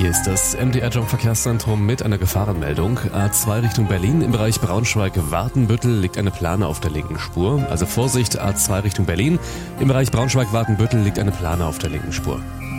Hier ist das MDR Jump Verkehrszentrum mit einer Gefahrenmeldung. A2 Richtung Berlin im Bereich Braunschweig-Wartenbüttel liegt eine Plane auf der linken Spur. Also Vorsicht, A2 Richtung Berlin. Im Bereich Braunschweig-Wartenbüttel liegt eine Plane auf der linken Spur.